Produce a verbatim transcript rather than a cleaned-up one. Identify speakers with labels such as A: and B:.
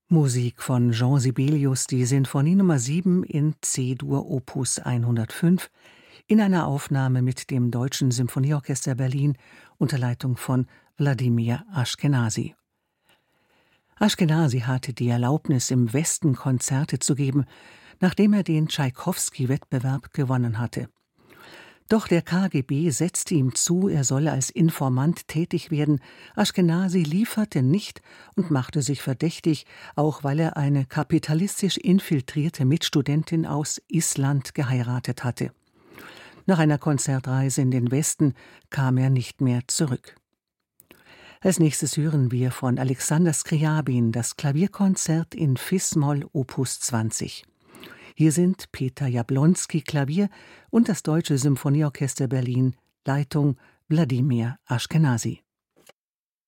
A: Musik von Jean Sibelius, die Sinfonie Nummer sieben in C-Dur Opus hundertfünf, in einer Aufnahme mit dem Deutschen Symphonieorchester Berlin unter Leitung von Wladimir Aschkenasy. Aschkenasy hatte die Erlaubnis, im Westen Konzerte zu geben, nachdem er den Tschaikowski-Wettbewerb gewonnen hatte. Doch der K G B setzte ihm zu, er solle als Informant tätig werden. Aschkenasy lieferte nicht und machte sich verdächtig, auch weil er eine kapitalistisch infiltrierte Mitstudentin aus Island geheiratet hatte. Nach einer Konzertreise in den Westen kam er nicht mehr zurück. Als nächstes hören wir von Alexander Skrjabin das Klavierkonzert in Fis-Moll Opus zwanzig. Hier sind Peter Jablonski Klavier und das Deutsche Symphonieorchester Berlin, Leitung Wladimir Aschkenasy.